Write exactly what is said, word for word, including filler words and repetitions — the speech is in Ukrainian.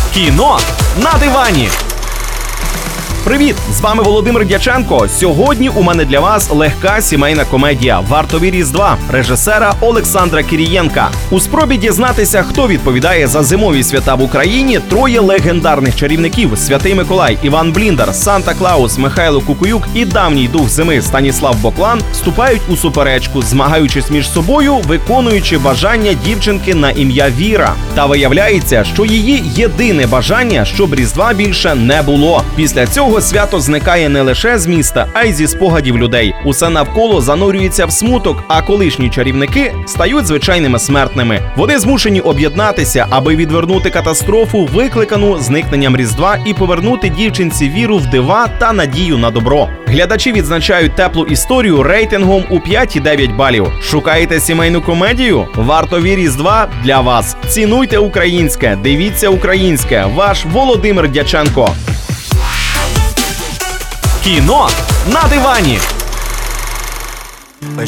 Кіно на дивані. Привіт! З вами Володимир Дяченко. Сьогодні у мене для вас легка сімейна комедія «Вартові Різдва» режисера Олександра Кірієнка. У спробі дізнатися, хто відповідає за зимові свята в Україні, троє легендарних чарівників – Святий Миколай, Іван Бліндар, Санта-Клаус, Михайло Кукуюк і давній дух зими Станіслав Боклан вступають у суперечку, змагаючись між собою, виконуючи бажання дівчинки на ім'я Віра. Та виявляється, що її єдине бажання, щоб Різдва більше не було. Після цього свято зникає не лише з міста, а й зі спогадів людей. Усе навколо занурюється в смуток, а колишні чарівники стають звичайними смертними. Вони змушені об'єднатися, аби відвернути катастрофу, викликану зникненням Різдва, і повернути дівчинці віру в дива та надію на добро. Глядачі відзначають теплу історію рейтингом у п'ять і дев'ять балів. Шукаєте сімейну комедію? «Вартові Різдва» для вас. Цінуйте українське, дивіться українське. Ваш Володимир Дяченко. Кіно на дивані.